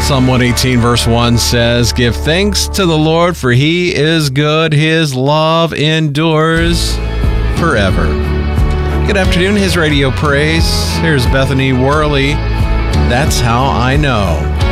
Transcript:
Psalm 118 verse 1 says, "Give thanks to the Lord, for he is good. His love endures forever." Good afternoon, His Radio Praise. Here's Bethany Worley. That's How I Know.